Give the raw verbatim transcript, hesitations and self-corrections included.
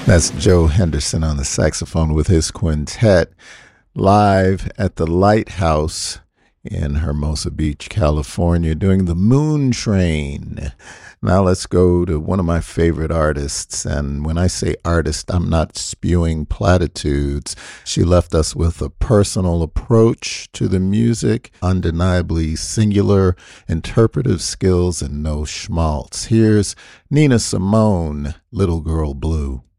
That's Joe Henderson on the saxophone with his quintet live at the Lighthouse in Hermosa Beach, California, doing the Moon Train. Now let's go to one of my favorite artists. And when I say artist, I'm not spewing platitudes. She left us with a personal approach to the music, undeniably singular interpretive skills, and no schmaltz. Here's Nina Simone, Little Girl Blue.